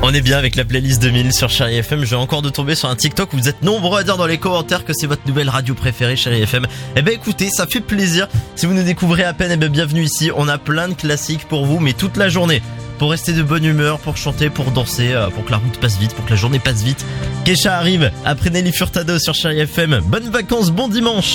On est bien avec la playlist 2000 sur Chérie FM. Je viens encore de tomber sur un TikTok. Vous êtes nombreux à dire dans les commentaires que c'est votre nouvelle radio préférée, Chérie FM. Eh ben écoutez, ça fait plaisir. Si vous nous découvrez à peine, eh ben bienvenue ici. On a plein de classiques pour vous, mais toute la journée. Pour rester de bonne humeur, pour chanter, pour danser, pour que la route passe vite, pour que la journée passe vite. Kesha arrive après Nelly Furtado sur Chérie FM. Bonnes vacances, bon dimanche.